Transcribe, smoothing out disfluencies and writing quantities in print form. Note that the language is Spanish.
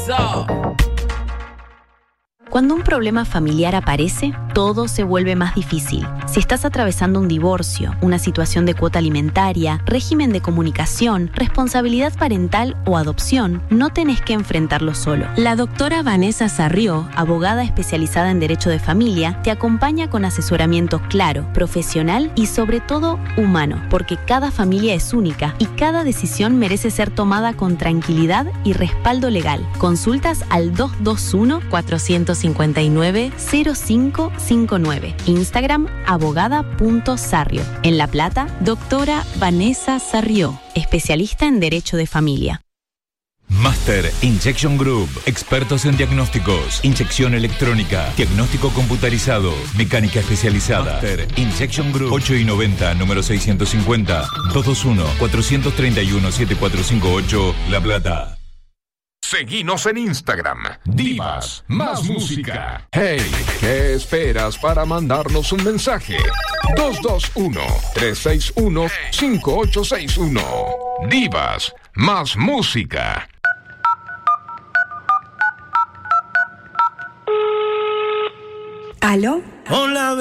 Cuando un problema familiar aparece, todo se vuelve más difícil. Si estás atravesando un divorcio, una situación de cuota alimentaria, régimen de comunicación, responsabilidad parental o adopción, no tenés que enfrentarlo solo. La doctora Vanessa Sarrió, abogada especializada en Derecho de Familia, te acompaña con asesoramiento claro, profesional y sobre todo humano, porque cada familia es única y cada decisión merece ser tomada con tranquilidad y respaldo legal. Consultas al 221-459-0559. Instagram abogada.sarrio. En La Plata, doctora Vanessa Sarrió, especialista en Derecho de Familia. Master Injection Group, expertos en diagnósticos, inyección electrónica, diagnóstico computarizado, mecánica especializada. Master Injection Group, 8 y 90, número 650, 221-431-7458, La Plata. Seguinos en Instagram, Divas más Música. Hey, ¿qué esperas para mandarnos un mensaje? 221-361-5861. Divas más Música. ¿Aló? Hola.